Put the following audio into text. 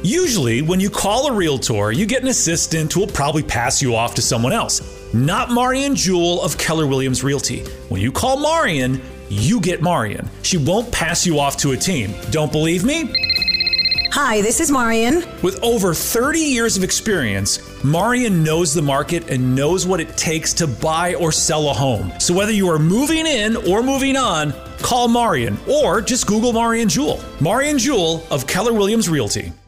Usually, when you call a realtor, you get an assistant who will probably pass you off to someone else. Not Marian Jewell of Keller Williams Realty. When you call Marian, you get Marian. She won't pass you off to a team. Don't believe me? Hi, this is Marian. With over 30 years of experience, Marian knows the market and knows what it takes to buy or sell a home. So whether you are moving in or moving on, call Marian or just Google Marian Jewell. Marian Jewell of Keller Williams Realty.